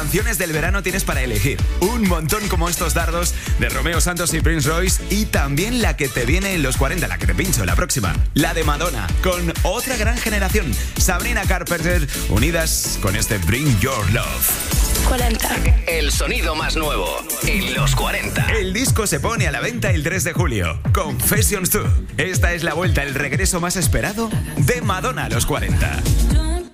Canciones del verano tienes para elegir. Un montón como estos dardos de Romeo Santos y Prince Royce. Y también la que te viene en los 40, la que te pincho, la próxima. La de Madonna, con otra gran generación. Sabrina Carpenter, unidas con este Bring Your Love. 40. El sonido más nuevo en los 40. El disco se pone a la venta el 3 de julio. Confessions 2. Esta es la vuelta, el regreso más esperado de Madonna a los 40.